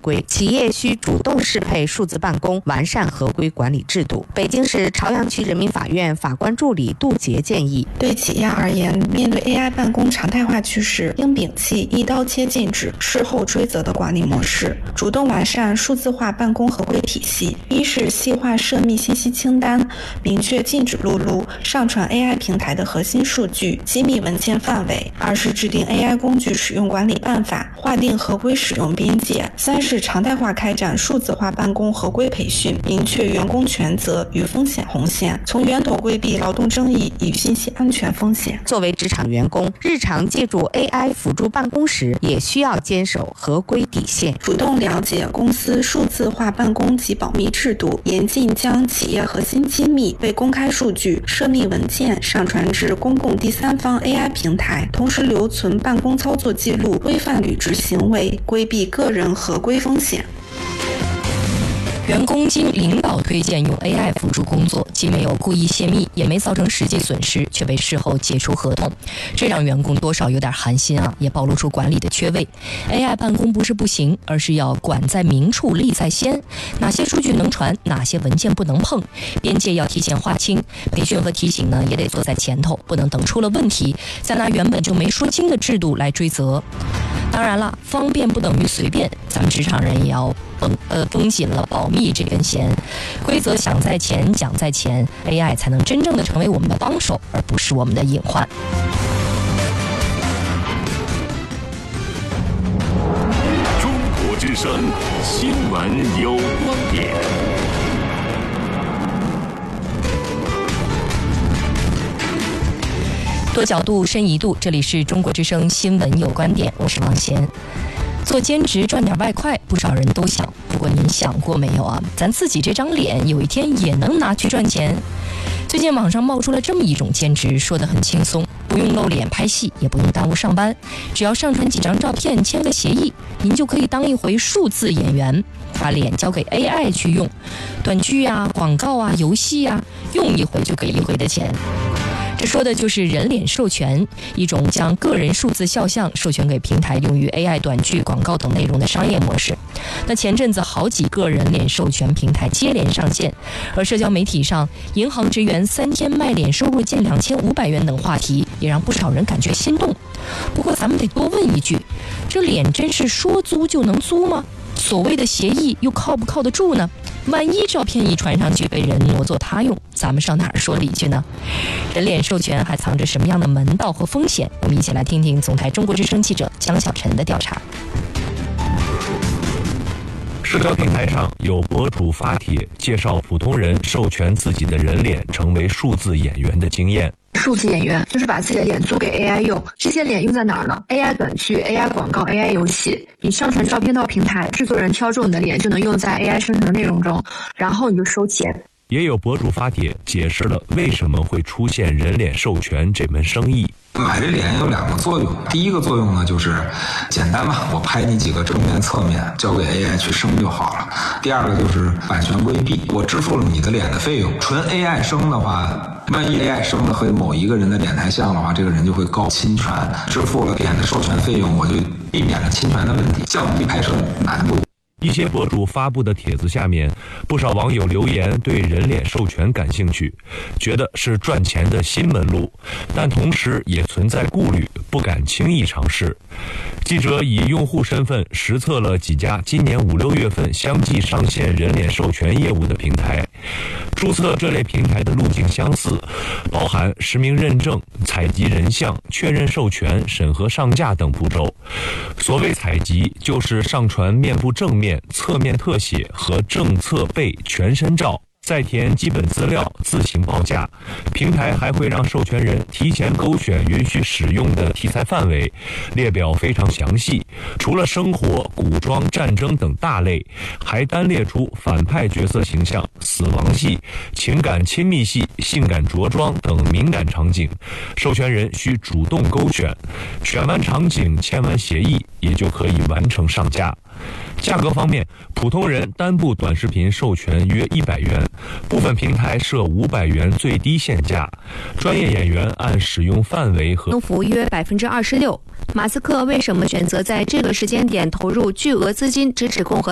规，企业需主动适配数字办公，完善合规管理制度。北京市朝阳区人民法院法官助理杜杰建议， 对企业而言，面对 AI 办公常态化趋势，应摒弃一刀切禁止、事后追责的管理模式，主动完善数字化办公合规体系。一是细化涉密信息清单，明确禁止录入、上传 AI 平台的核心数据、机密文件范围；二是制定 AI 工具使用管理办法，划定合规使用边界；三是常态化开展数字化办公合规培训，明确员工权责与风险红线，从源头规避劳动争议与信息安全风险。 作为职场员工，日常借助 AI 辅助办公时，也需要坚守合规底线， 主动了解公司数字化办公及保密制度，严禁将企业核心机密、未公开数据、涉密文件上传至公共第三方 AI 平台，同时留存办公操作记录，规范履职行为，规避个人合规风险。 员工经领导推荐用 AI 辅助工作，既没有故意泄密，也没造成实际损失，却被事后解除合同，这让员工多少有点寒心啊，也暴露出管理的缺位。AI 办公不是不行，而是要管在明处，利在先。哪些数据能传，哪些文件不能碰，边界要提前划清。培训和提醒呢，也得做在前头，不能等出了问题，再拿原本就没说清的制度来追责。当然了，方便不等于随便，咱们职场人也要绷紧了保密这根弦。规则想在前，讲在前， AI 才能真正的成为我们的帮手，而不是我们的隐患。 中国之声新闻有观点。 多角度深一度，这里是中国之声新闻有观点，我是王贤。做兼职赚点外快，不少人都想。不过您想过没有啊？咱自己这张脸有一天也能拿去赚钱。最近网上冒出了这么一种兼职，说得很轻松，不用露脸拍戏，也不用耽误上班，只要上传几张照片，签个协议，您就可以当一回数字演员，把脸交给 AI 去用，短剧啊、广告啊、游戏啊，用一回就给一回的钱。这说的就是人脸授权，一种将个人数字肖像授权给平台用于 AI 短剧、广告等内容的商业模式。那前阵子好几个人脸授权平台接连上线，而社交媒体上银行职员3天卖脸收入近2500元等话题，也让不少人感觉心动。不过咱们得多问一句，这脸真是说租就能租吗？所谓的协议又靠不靠得住呢？万一照片一传上去被人挪作他用，咱们上哪儿说理去呢？人脸授权还藏着什么样的门道和风险？我们一起来听听总台中国之声记者江小晨的调查。 社交平台上有博主发帖介绍普通人授权自己的人脸成为数字演员的经验。 数字演员就是把自己的脸租给 AI 用，这些脸用在哪儿呢？ AI 短剧、AI 广告、AI 游戏，你上传照片到平台，制作人挑中你的脸就能用在 AI 生成的内容中，然后你就收钱。 也有博主发帖解释了为什么会出现人脸授权这门生意。 买这脸有2个作用，第一个作用呢就是简单嘛，我拍你几个正面侧面交给 AI 去生就好了。第二个就是版权规避，我支付了你的脸的费用。纯 AI 生的话，万一 AI 生的和某一个人的脸太像的话，这个人就会告侵权，支付了脸的授权费用，我就避免了侵权的问题，降低拍摄难度。 一些博主发布的帖子下面，不少网友留言对人脸授权感兴趣，觉得是赚钱的新门路，但同时也存在顾虑，不敢轻易尝试。记者以用户身份实测了几家今年5、6月份相继上线人脸授权业务的平台。注册这类平台的路径相似，包含实名认证、采集人像、确认授权、审核上架等步骤。所谓采集，就是上传面部正面、侧面特写和正侧背全身照，再填基本资料，自行报价。平台还会让授权人提前勾选允许使用的题材范围，列表非常详细。除了生活、古装、战争等大类，还单列出反派角色形象、死亡戏、情感亲密戏、性感着装等敏感场景，授权人需主动勾选，选完场景签完协议，也就可以完成上架。价格方面，普通人单部短视频授权约100元，部分平台设500元最低限价，专业演员按使用范围和增幅约26%。马斯克为什么选择在这个时间点投入巨额资金支持共和